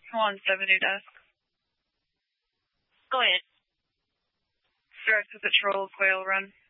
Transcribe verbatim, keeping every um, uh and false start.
Come on, seventy desk. Go ahead. Direct to Patrol, Quail Run.